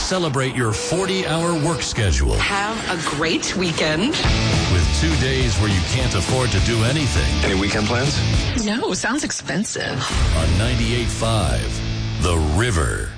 celebrate your 40-hour work schedule. Have a great weekend. With 2 days where you can't afford to do anything. Any weekend plans? No, sounds expensive. On 98.5, The River.